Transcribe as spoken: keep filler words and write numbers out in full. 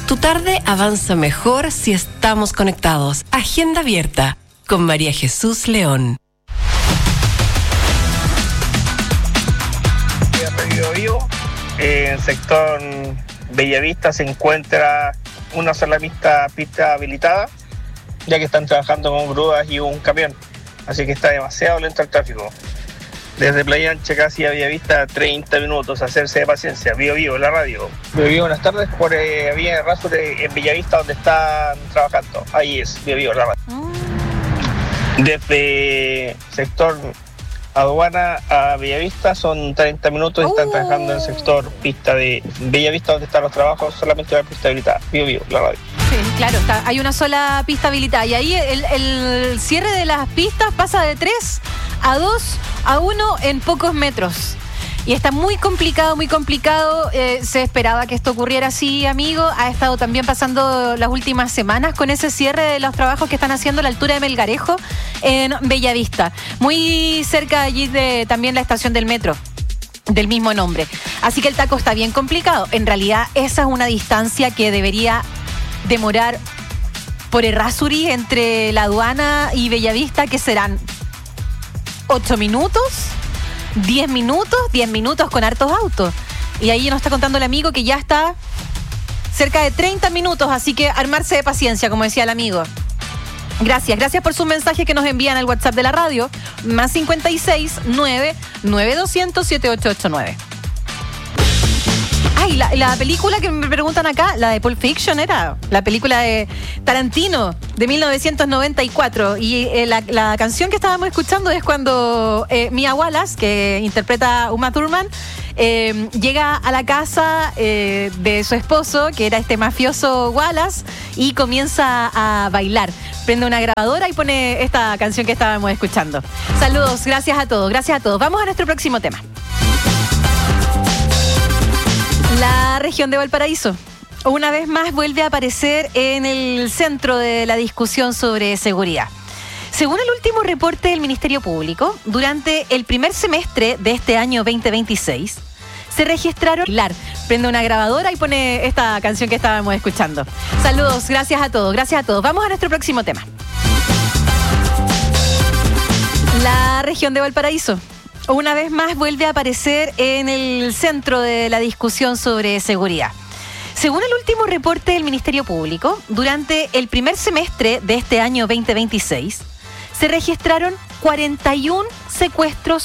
Tu tarde avanza mejor si estamos conectados. Agenda abierta con María Jesús León. Vivo, en el sector Bellavista se encuentra una sola pista, pista habilitada, ya que están trabajando con grúas y un camión, así que está demasiado lento el tráfico. Desde Playa Ancha casi a Bellavista, treinta minutos, hacerse de paciencia. Vivo Vivo, la radio. Vivo Vivo, buenas tardes, por eh, Vía Errázuriz en Bellavista, donde están trabajando. Ahí es, Vivo Vivo, la radio. Mm. Desde sector Aduana a Bellavista son treinta minutos y están uh. trabajando en el sector pista de Bellavista, donde están los trabajos, solamente la pista habilitada. Vivo Vivo, la radio. Sí, claro, está, hay una sola pista habilitada y ahí el, el cierre de las pistas pasa de tres a dos a uno en pocos metros. Y está muy complicado, muy complicado. Eh, se esperaba que esto ocurriera así, amigo. Ha estado también pasando las últimas semanas con ese cierre de los trabajos que están haciendo a la altura de Melgarejo en Bellavista. Muy cerca allí de también la estación del metro del mismo nombre. Así que el taco está bien complicado. En realidad, esa es una distancia que debería demorar por Errázuriz entre la aduana y Bellavista, que serán ocho minutos. diez minutos, diez minutos con hartos autos. Y ahí nos está contando el amigo que ya está cerca de treinta minutos, así que armarse de paciencia, como decía el amigo. Gracias, gracias por sus mensajes que nos envían al WhatsApp de la radio, más cincuenta y seis, nueve, nueve doscientos, setenta y ocho ochenta y nueve. Ay, la, la película que me preguntan acá, la de Pulp Fiction, era la película de Tarantino de mil novecientos noventa y cuatro. Y eh, la, la canción que estábamos escuchando es cuando eh, Mia Wallace, que interpreta Uma Thurman, eh, llega a la casa eh, de su esposo, que era este mafioso Wallace, y comienza a bailar. Prende una grabadora y pone esta canción que estábamos escuchando. Saludos, gracias a todos, gracias a todos. Vamos a nuestro próximo tema. La región de Valparaíso una vez más vuelve a aparecer en el centro de la discusión sobre seguridad. Según el último reporte del Ministerio Público, durante el primer semestre de este año veinte veintiséis, se registraron... Prende una grabadora y pone esta canción que estábamos escuchando. Saludos, gracias a todos, gracias a todos. Vamos a nuestro próximo tema. La región de Valparaíso una vez más vuelve a aparecer en el centro de la discusión sobre seguridad. Según el último reporte del Ministerio Público, durante el primer semestre de este año veinte veintiséis, se registraron cuarenta y uno secuestros